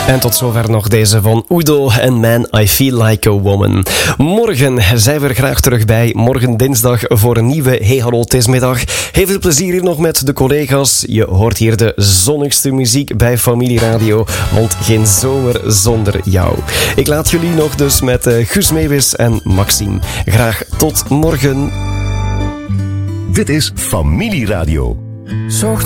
En tot zover nog deze van Udo en Man, I Feel Like a Woman. Morgen zijn we er graag terug bij. Morgen dinsdag voor een nieuwe Hey Hallo, het is middag. Heel veel plezier hier nog met de collega's. Je hoort hier de zonnigste muziek bij Familie Radio, want geen zomer zonder jou. Ik laat jullie nog dus met Guus Meeuwis en Maxime. Graag tot morgen. Dit is Familie Radio.